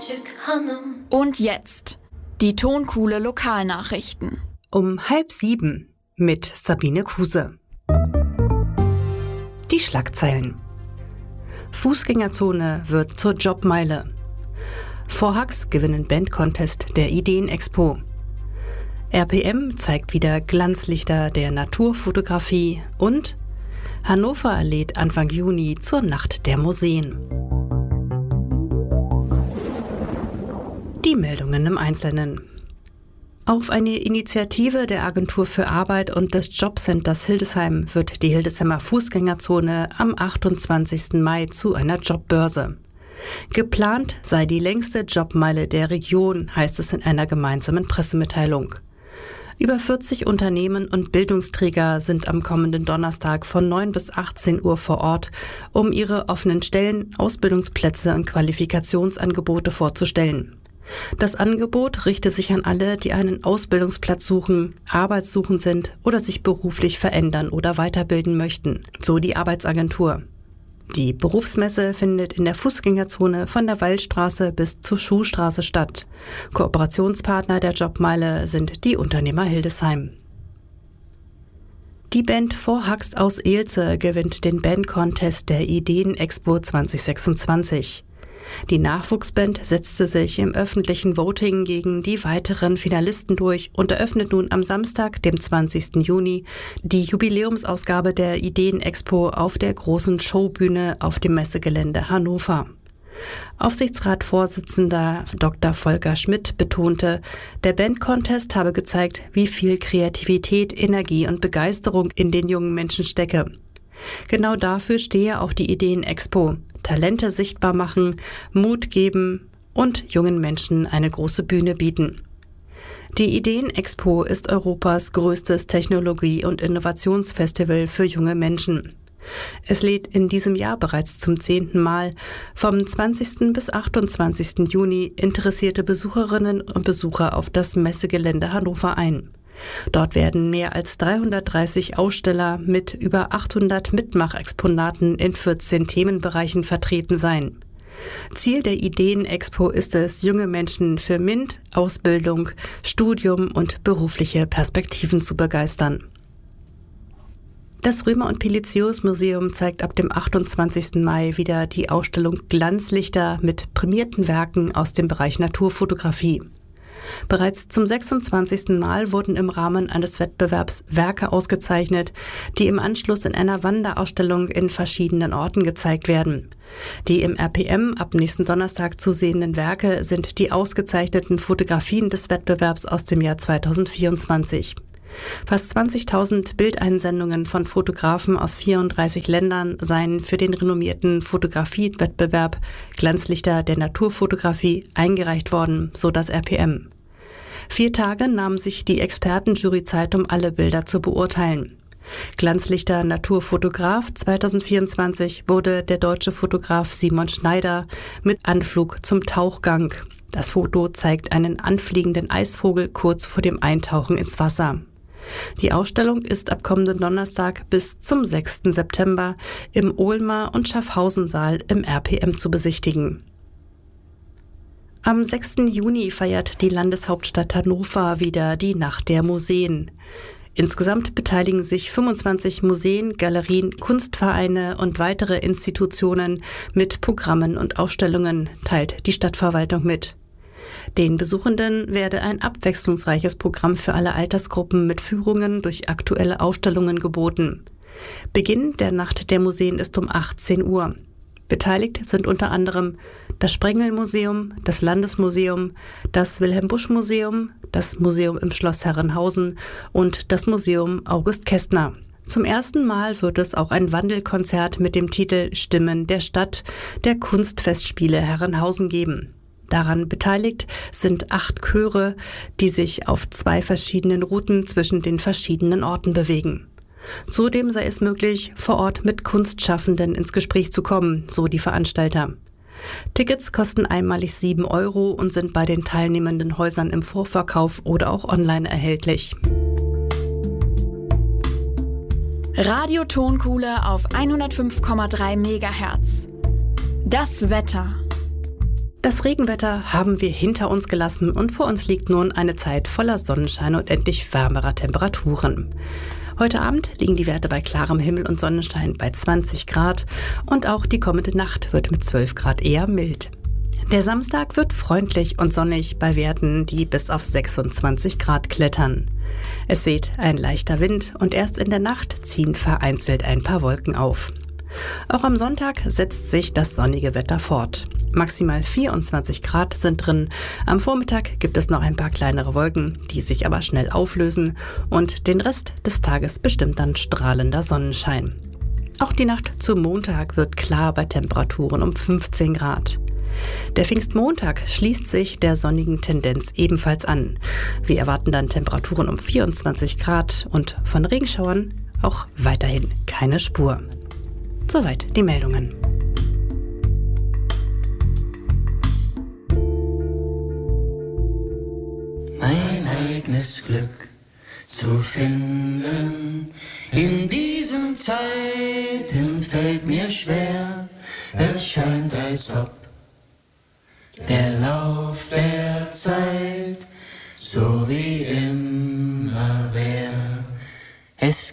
Und jetzt die Tonkuhle Lokalnachrichten. Um 6:30 mit Sabine Kuse. Die Schlagzeilen. Fußgängerzone wird zur Jobmeile. Vorhax gewinnen Bandcontest der Ideenexpo. RPM zeigt wieder Glanzlichter der Naturfotografie und Hannover lädt Anfang Juni zur Nacht der Museen. Die Meldungen im Einzelnen. Auf eine Initiative der Agentur für Arbeit und des Jobcenters Hildesheim wird die Hildesheimer Fußgängerzone am 28. Mai zu einer Jobbörse. Geplant sei die längste Jobmeile der Region, heißt es in einer gemeinsamen Pressemitteilung. Über 40 Unternehmen und Bildungsträger sind am kommenden Donnerstag von 9 bis 18 Uhr vor Ort, um ihre offenen Stellen, Ausbildungsplätze und Qualifikationsangebote vorzustellen. Das Angebot richte sich an alle, die einen Ausbildungsplatz suchen, arbeitssuchend sind oder sich beruflich verändern oder weiterbilden möchten, so die Arbeitsagentur. Die Berufsmesse findet in der Fußgängerzone von der Waldstraße bis zur Schuhstraße statt. Kooperationspartner der Jobmeile sind die Unternehmer Hildesheim. Die Band Vorhax aus Eelze gewinnt den Bandcontest der Ideenexpo 2026. Die Nachwuchsband setzte sich im öffentlichen Voting gegen die weiteren Finalisten durch und eröffnet nun am Samstag, dem 20. Juni, die Jubiläumsausgabe der Ideenexpo auf der großen Showbühne auf dem Messegelände Hannover. Aufsichtsratsvorsitzender Dr. Volker Schmidt betonte, der Bandcontest habe gezeigt, wie viel Kreativität, Energie und Begeisterung in den jungen Menschen stecke. Genau dafür stehe auch die Ideenexpo. Talente sichtbar machen, Mut geben und jungen Menschen eine große Bühne bieten. Die Ideenexpo ist Europas größtes Technologie- und Innovationsfestival für junge Menschen. Es lädt in diesem Jahr bereits zum 10. Mal vom 20. bis 28. Juni interessierte Besucherinnen und Besucher auf das Messegelände Hannover ein. Dort werden mehr als 330 Aussteller mit über 800 Mitmachexponaten in 14 Themenbereichen vertreten sein. Ziel der Ideenexpo ist es, junge Menschen für MINT, Ausbildung, Studium und berufliche Perspektiven zu begeistern. Das Römer- und Pelizius-Museum zeigt ab dem 28. Mai wieder die Ausstellung Glanzlichter mit prämierten Werken aus dem Bereich Naturfotografie. Bereits zum 26. Mal wurden im Rahmen eines Wettbewerbs Werke ausgezeichnet, die im Anschluss in einer Wanderausstellung in verschiedenen Orten gezeigt werden. Die im RPM ab nächsten Donnerstag zu sehenden Werke sind die ausgezeichneten Fotografien des Wettbewerbs aus dem Jahr 2024. Fast 20.000 Bildeinsendungen von Fotografen aus 34 Ländern seien für den renommierten Fotografiewettbewerb Glanzlichter der Naturfotografie eingereicht worden, so das RPM. 4 Tage nahm sich die Expertenjury Zeit, um alle Bilder zu beurteilen. Glanzlichter Naturfotograf 2024 wurde der deutsche Fotograf Simon Schneider mit Anflug zum Tauchgang. Das Foto zeigt einen anfliegenden Eisvogel kurz vor dem Eintauchen ins Wasser. Die Ausstellung ist ab kommenden Donnerstag bis zum 6. September im Ohlmer- und Schaffhausen-Saal im RPM zu besichtigen. Am 6. Juni feiert die Landeshauptstadt Hannover wieder die Nacht der Museen. Insgesamt beteiligen sich 25 Museen, Galerien, Kunstvereine und weitere Institutionen mit Programmen und Ausstellungen, teilt die Stadtverwaltung mit. Den Besuchenden werde ein abwechslungsreiches Programm für alle Altersgruppen mit Führungen durch aktuelle Ausstellungen geboten. Beginn der Nacht der Museen ist um 18 Uhr. Beteiligt sind unter anderem das Sprengel-Museum, das Landesmuseum, das Wilhelm-Busch-Museum, das Museum im Schloss Herrenhausen und das Museum August Kästner. Zum ersten Mal wird es auch ein Wandelkonzert mit dem Titel Stimmen der Stadt der Kunstfestspiele Herrenhausen geben. Daran beteiligt sind 8 Chöre, die sich auf 2 verschiedenen Routen zwischen den verschiedenen Orten bewegen. Zudem sei es möglich, vor Ort mit Kunstschaffenden ins Gespräch zu kommen, so die Veranstalter. Tickets kosten einmalig 7 € und sind bei den teilnehmenden Häusern im Vorverkauf oder auch online erhältlich. Radio Tonkuhle auf 105,3 MHz. Das Wetter. Das Regenwetter haben wir hinter uns gelassen und vor uns liegt nun eine Zeit voller Sonnenschein und endlich wärmerer Temperaturen. Heute Abend liegen die Werte bei klarem Himmel und Sonnenschein bei 20 Grad und auch die kommende Nacht wird mit 12 Grad eher mild. Der Samstag wird freundlich und sonnig bei Werten, die bis auf 26 Grad klettern. Es weht ein leichter Wind und erst in der Nacht ziehen vereinzelt ein paar Wolken auf. Auch am Sonntag setzt sich das sonnige Wetter fort. Maximal 24 Grad sind drin. Am Vormittag gibt es noch ein paar kleinere Wolken, die sich aber schnell auflösen und den Rest des Tages bestimmt dann strahlender Sonnenschein. Auch die Nacht zu Montag wird klar bei Temperaturen um 15 Grad. Der Pfingstmontag schließt sich der sonnigen Tendenz ebenfalls an. Wir erwarten dann Temperaturen um 24 Grad und von Regenschauern auch weiterhin keine Spur. Soweit die Meldungen. Mein eigenes Glück zu finden, in diesen Zeiten fällt mir schwer. Es scheint, als ob der Lauf der Zeit so wie immer wär. Es